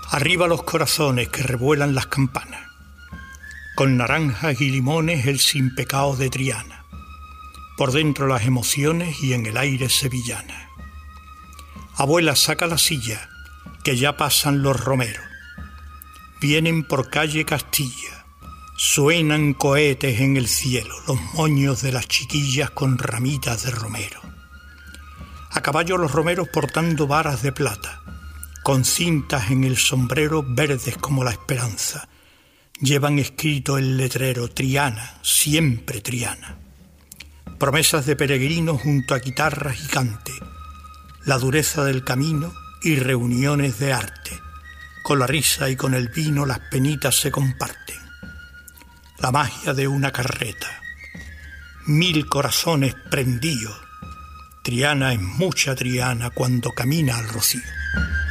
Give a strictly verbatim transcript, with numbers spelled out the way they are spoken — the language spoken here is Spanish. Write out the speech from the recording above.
Arriba los corazones que revuelan las campanas, con naranjas y limones el sin pecado de Triana, por dentro las emociones y en el aire sevillana. Abuela, saca la silla, que ya pasan los romeros. Vienen por calle Castilla, suenan cohetes en el cielo, los moños de las chiquillas con ramitas de romero. A caballo los romeros portando varas de plata, con cintas en el sombrero verdes como la esperanza. Llevan escrito el letrero: Triana, siempre Triana. Promesas de peregrinos junto a guitarras y cante, la dureza del camino y reuniones de arte. Con la risa y con el vino las penitas se comparten. La magia de una carreta, mil corazones prendidos. Triana es mucha Triana cuando camina al rocío.